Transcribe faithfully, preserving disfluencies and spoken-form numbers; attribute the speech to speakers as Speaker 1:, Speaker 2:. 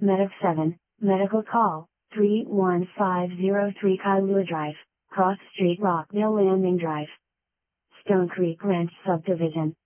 Speaker 1: Medic seven, Medical Call, three one five zero three Kailua Drive, Cross Street Rockdale Landing Drive. Stone Creek Ranch Subdivision.